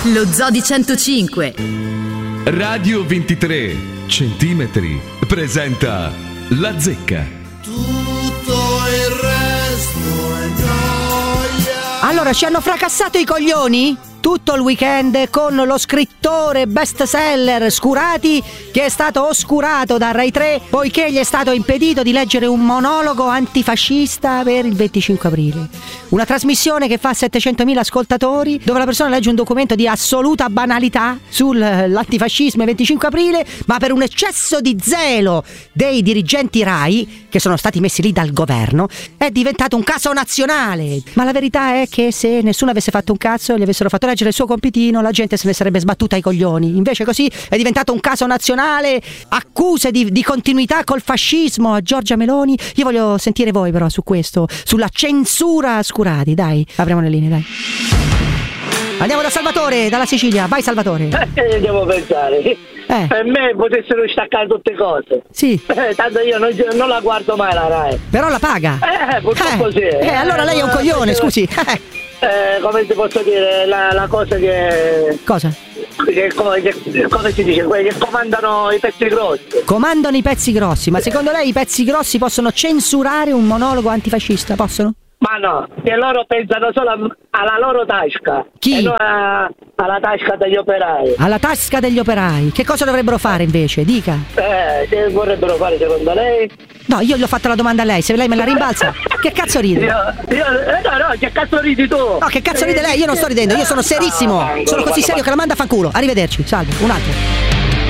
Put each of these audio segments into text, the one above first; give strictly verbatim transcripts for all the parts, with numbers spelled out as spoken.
Lo Zoo di centocinque Radio ventitré centimetri presenta La Zecca. Tutto il resto è noia. Allora, ci hanno fracassato i coglioni tutto il weekend con lo scrittore bestseller Scurati, che è stato oscurato da Rai tre poiché gli è stato impedito di leggere un monologo antifascista per il venticinque aprile. Una trasmissione che fa settecentomila ascoltatori, dove la persona legge un documento di assoluta banalità sull'antifascismo e venticinque aprile, ma per un eccesso di zelo dei dirigenti Rai, che sono stati messi lì dal governo, è diventato un caso nazionale. Ma la verità è che se nessuno avesse fatto un cazzo e gli avessero fatto leggere il suo compitino, la gente se ne sarebbe sbattuta ai coglioni. Invece così è diventato un caso nazionale, accuse di, di continuità col fascismo a Giorgia Meloni. Io voglio sentire voi però su questo, sulla censura Scurati. Dai, apriamo le linee, dai. Andiamo da Salvatore, dalla Sicilia. Vai Salvatore. Eh, devo pensare. Eh. Per me potessero staccare tutte cose. Sì. Eh, tanto io non, non la guardo mai la Rai. Però la paga. Eh, purtroppo eh. sì. Eh, allora lei è un coglione, scusi. Eh. Eh, come ti posso dire, la, la cosa che... Cosa? Che, come, che, come si dice? Quelli che comandano i pezzi grossi. Comandano i pezzi grossi, ma secondo lei i pezzi grossi possono censurare un monologo antifascista? Possono? Ma no, che loro pensano solo alla loro tasca. Chi? E non a, alla tasca degli operai. Alla tasca degli operai. Che cosa dovrebbero fare invece? Dica. Eh, che vorrebbero fare secondo lei? No, io gli ho fatto la domanda a lei, se lei me la rimbalza. Che cazzo ride? Io, io, eh, no, no, che cazzo ridi tu? No, che cazzo ride lei? Io non sto ridendo, io sono serissimo. Sono così serio che la manda a fanculo. Arrivederci, salve, un altro.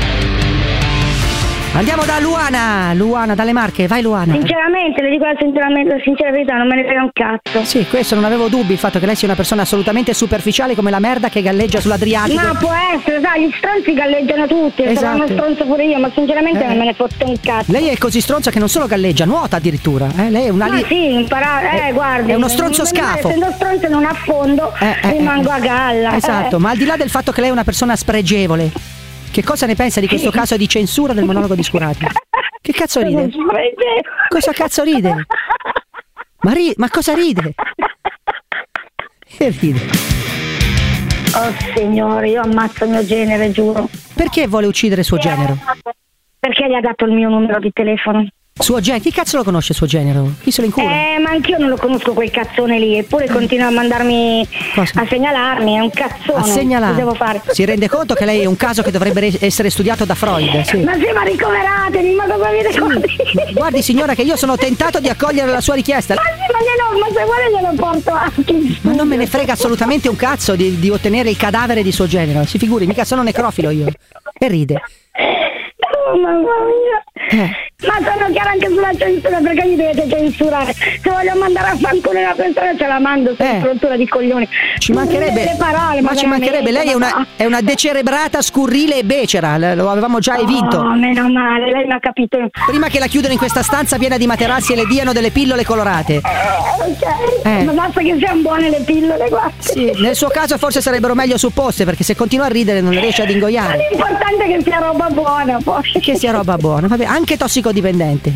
Andiamo da Luana, Luana dalle Marche, vai Luana. Sinceramente, le dico la, sinceramente, la sincera verità, non me ne frega un cazzo. Sì, questo non avevo dubbi, il fatto che lei sia una persona assolutamente superficiale come la merda che galleggia sull'Adriatico. Ma può essere, sai, gli stronzi galleggiano tutti, esatto. Sarò uno stronzo pure io, ma sinceramente eh. non me ne fotte un cazzo. Lei è così stronza che non solo galleggia, nuota addirittura. Eh? Lei è una Ma li... sì, imparare, eh, guardi. È uno stronzo non, scafo. Essendo stronzo non affondo, eh, eh, rimango eh. a galla. Esatto, eh. ma al di là del fatto che lei è una persona spregevole, che cosa ne pensa di questo caso di censura del monologo di Scurati? Che cazzo ride? Cosa cazzo ride? Ma, ri- ma cosa ride? Che ride? Oh signore, io ammazzo il mio genere, giuro. Perché vuole uccidere il suo genero? Perché gli ha dato il mio numero di telefono. Suo genero? Chi cazzo lo conosce il suo genero? Chi se lo incula? Eh, ma anch'io non lo conosco quel cazzone lì, eppure continua a mandarmi Cosa? a segnalarmi, è un cazzone. A segnalare? Che devo fare? Si rende conto che lei è un caso che dovrebbe essere studiato da Freud? Sì. Ma sì, ma ricoveratemi, ma cosa mi ricordi? Guardi signora che io sono tentato di accogliere la sua richiesta. Ma sì, ma glielo, ma se vuole glielo porto anche. Ma non me ne frega assolutamente un cazzo di, di ottenere il cadavere di suo genero. Si figuri, mica sono necrofilo io. E ride. Oh, mamma mia. Eh. Ma sono chiara anche sulla censura, perché mi dovete censurare? Se voglio mandare a fanculo una persona ce la mando senza Eh. rottura di coglioni. Ci mancherebbe, le parole, ma ci mancherebbe, lei è una, è una decerebrata, scurrile e becera, lo avevamo già evinto. Oh, meno male, lei mi ha capito. Prima che la chiudano in questa stanza piena di materassi e le diano delle pillole colorate. Eh, ok, Eh. ma basta che siano buone le pillole, guarda. Sì, nel suo caso forse sarebbero meglio supposte, perché se continua a ridere non le riesce ad Ma ingoiare. l'importante è che sia roba buona, poi. Che sia roba buona, vabbè, anche tossicodipendente.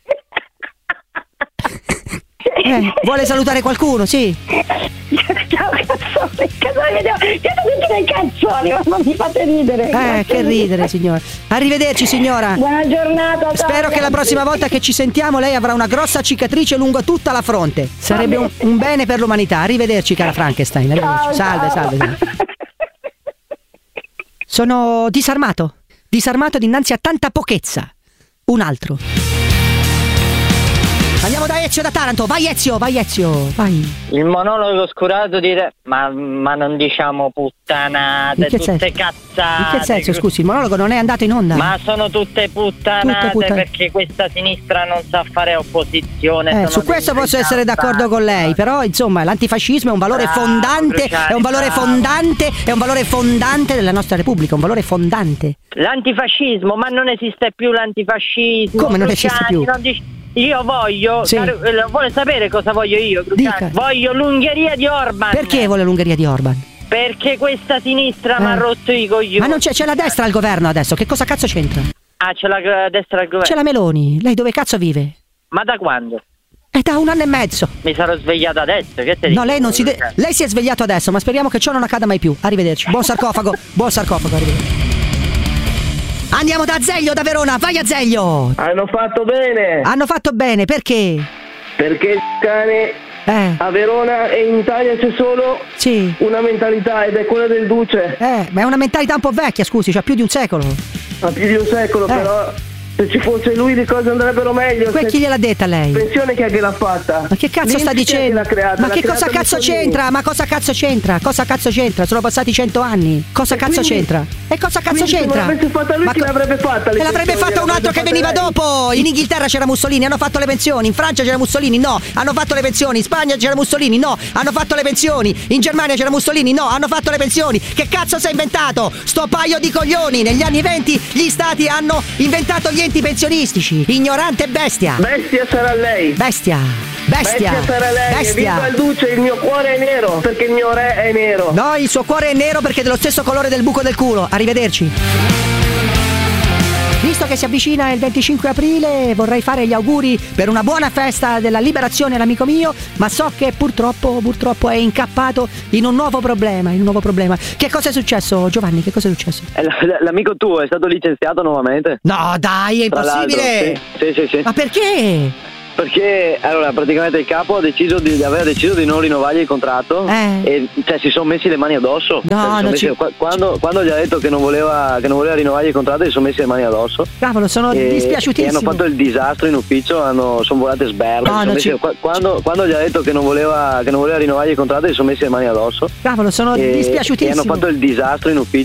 Eh, vuole salutare qualcuno? Sì. Ciao cazzone, cazzone, vedevo, siete tutti dei cazzoni, ma non mi fate ridere. Eh, che ridere signora. Arrivederci signora. Buona giornata. Spero che la prossima volta che ci sentiamo lei avrà una grossa cicatrice lungo tutta la fronte. Sarebbe un, un bene per l'umanità. Arrivederci cara Frankenstein. Arrivederci. Salve, salve, salve. Sono disarmato. Disarmato dinanzi a tanta pochezza. Un altro. Andiamo da Ezio da Taranto. Vai Ezio, vai Ezio, vai. Il monologo oscurato dire ma, ma non diciamo puttanate, tutte senso? cazzate. In che senso, scusi, il monologo non è andato in onda? Ma sono tutte puttanate, Tutte puttan- perché questa sinistra non sa fare opposizione. Eh, sono su questo dei posso essere d'accordo con lei, però insomma l'antifascismo è un valore Bravo, fondante, Cruciani, è un valore bravo. fondante, è un valore fondante della nostra Repubblica, un valore fondante. L'antifascismo, ma non esiste più l'antifascismo. Come non Cruciani, esiste più? non dic- Io voglio, Sì. caro, eh, vuole sapere cosa voglio io? Cruciani? Dica. Voglio l'Ungheria di Orban. Perché vuole l'Ungheria di Orban? Perché questa sinistra Eh. mi ha rotto i coglioni. Ma non c'è, c'è la destra al governo adesso, che cosa cazzo c'entra? Ah, c'è la eh, destra al governo. C'è la Meloni, lei dove cazzo vive? Ma da quando? È da un anno e mezzo. Mi sarò svegliato adesso, che te No, dico? lei non si de- lei si è svegliato adesso, ma speriamo che ciò non accada mai più. Arrivederci. Buon sarcofago, buon sarcofago, arrivederci. Andiamo da Azeglio, da Verona, vai Azeglio! Hanno fatto bene. Hanno fatto bene, perché? Perché il cane Eh. a Verona e in Italia c'è solo Sì. una mentalità ed è quella del duce. Eh, ma è una mentalità un po' vecchia, scusi, c'ha più di un secolo. Ha più di un secolo, Eh. però se ci fosse lui le cose andrebbero meglio. Que- Se- chi gliel'ha detta lei? Pensione chi è che l'ha fatta? Ma che cazzo L'I N P sta chi è che dicendo? l'ha creata? Ma L'ha che creata cosa cazzo Mussolini. c'entra? Ma cosa cazzo c'entra? Cosa cazzo c'entra? Sono passati cento anni. Cosa E cazzo quindi- c'entra? E cosa cazzo quindi se c'entra? non l'avesse fatta lui, Ma chi co- l'avrebbe fatta? Le E l'avrebbe pensioni fatta un altro che l'avrebbe veniva fatta lei? dopo. In Inghilterra c'era Mussolini, hanno fatto le pensioni. In Francia c'era Mussolini, no, hanno fatto le pensioni. In Spagna c'era Mussolini, no, hanno fatto le pensioni. In Germania c'era Mussolini, no, hanno fatto le pensioni. Che cazzo si è inventato? Sto paio di coglioni. Negli anni venti gli stati hanno inventato gli enti pensionistici. Ignorante bestia. Bestia sarà lei. Bestia. Bestia. Bestia sarà lei. Bestia. Viva il duce, il mio cuore è nero, perché il mio re è nero. No, il suo cuore è nero perché è dello stesso colore del buco del culo. Arrivederci. Visto che si avvicina il venticinque aprile, vorrei fare gli auguri per una buona festa della liberazione all'amico mio, ma so che purtroppo, purtroppo è incappato in un nuovo problema, in un nuovo problema. Che cosa è successo, Giovanni? Che cosa è successo? Eh, l- L'amico tuo è stato licenziato nuovamente? No, dai, è Tra l'altro, impossibile! Sì, sì, sì, sì. Ma perché? Perché allora praticamente il capo ha deciso di aveva deciso di non rinnovargli il contratto Eh. e cioè si sono messi le mani addosso. No, Cioè, si son non messi- ci- qua- quando, quando gli ha detto che non voleva che non voleva rinnovargli il contratto, si sono messi le mani addosso. Cavolo, sono e, dispiaciutissimo. e hanno fatto il disastro in ufficio, hanno, sono volate sberle. No, si son non messi- ci- qua- quando, quando gli ha detto che non voleva che non voleva rinnovargli il contratto, si sono messi le mani addosso. Cavolo, sono e, e dispiaciutissimo. hanno fatto il disastro in ufficio.